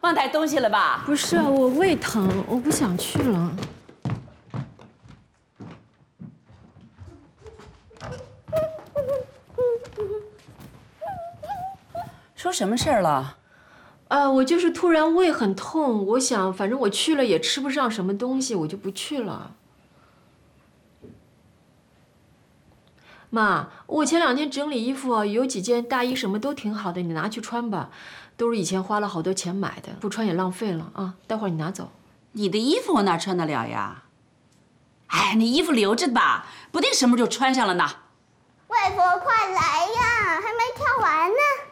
忘带东西了吧？ 不是啊，我胃疼，我不想去了。 出什么事儿了？ 我就是突然胃很痛，我想反正我去了也吃不上什么东西，我就不去了。妈，我前2天整理衣服啊，有几件大衣什么都挺好的，你拿去穿吧，都是以前花了好多钱买的，不穿也浪费了啊。待会儿你拿走。 你的衣服我哪穿得了呀？哎，你衣服留着吧，不定什么时候穿上了呢。 外婆，快来呀，还没跳完呢。